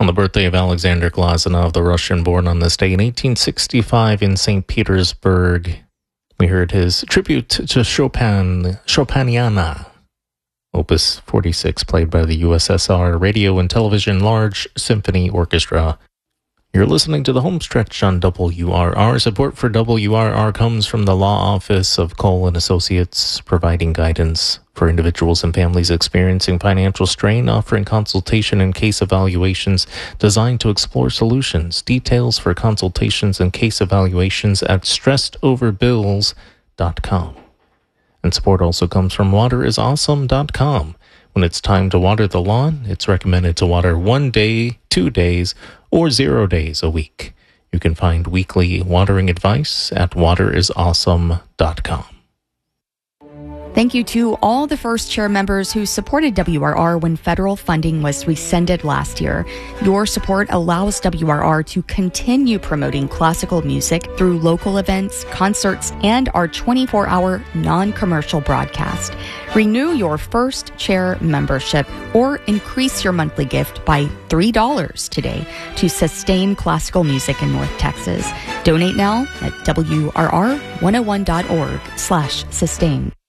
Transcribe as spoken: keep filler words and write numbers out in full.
On the birthday of Alexander Glazunov, the Russian born on this day in eighteen sixty-five in Saint Petersburg, we heard his tribute to Chopin, Chopiniana, Opus forty-six, played by the U S S R Radio and Television Large Symphony Orchestra. You're listening to the Homestretch on W R R. Support for W R R comes from the Law Office of Cole and Associates, providing guidance for individuals and families experiencing financial strain, offering consultation and case evaluations designed to explore solutions. Details for consultations and case evaluations at stressed over bills dot com. And support also comes from water is awesome dot com. When it's time to water the lawn, it's recommended to water one day, two days, or zero days a week. You can find weekly watering advice at water is awesome dot com. Thank you to all the First Chair members who supported W R R when federal funding was rescinded last year. Your support allows W R R to continue promoting classical music through local events, concerts, and our twenty-four hour non-commercial broadcast. Renew your First Chair membership or increase your monthly gift by three dollars today to sustain classical music in North Texas. Donate now at W R R one oh one dot org slash sustain.